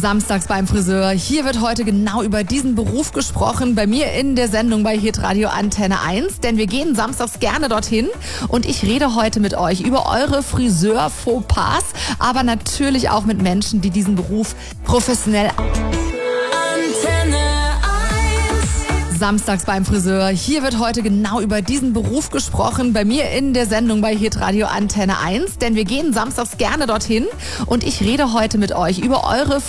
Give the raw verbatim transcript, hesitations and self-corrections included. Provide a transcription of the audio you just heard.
Samstags beim Friseur. Hier wird heute genau über diesen Beruf gesprochen, bei mir in der Sendung bei Hitradio Antenne eins, denn wir gehen samstags gerne dorthin und ich rede heute mit euch über eure Friseur-Fauxpas, aber natürlich auch mit Menschen, die diesen Beruf professionell Samstags beim Friseur. Hier wird heute genau über diesen Beruf gesprochen, bei mir in der Sendung bei Hitradio Antenne eins, denn wir gehen samstags gerne dorthin und ich rede heute mit euch über eure